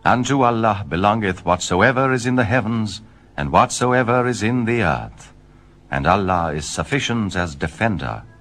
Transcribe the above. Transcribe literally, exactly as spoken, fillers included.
Unto Allah belongeth whatsoever is in the heavens, and whatsoever is in the earth. And Allah is sufficient as defender.